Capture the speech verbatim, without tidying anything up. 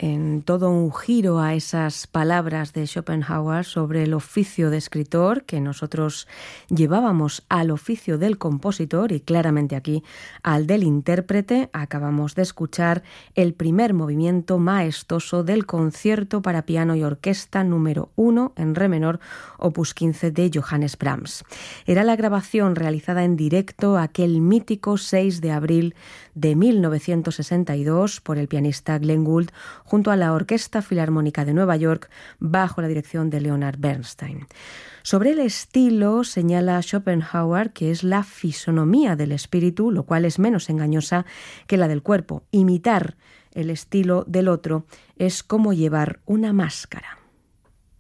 en todo un giro a esas palabras de Schopenhauer sobre el oficio de escritor que nosotros llevábamos al oficio del compositor y claramente aquí al del intérprete. Acabamos de escuchar el primer movimiento maestoso del concierto para piano y orquesta número uno en re menor, opus quince de Johannes Brahms. Era la grabación realizada en directo aquel mítico seis de abril de mil novecientos sesenta y dos por el pianista Glenn Gould junto a la Orquesta Filarmónica de Nueva York bajo la dirección de Leonard Bernstein. Sobre el estilo señala Schopenhauer que es la fisonomía del espíritu, lo cual es menos engañosa que la del cuerpo. Imitar el estilo del otro es como llevar una máscara.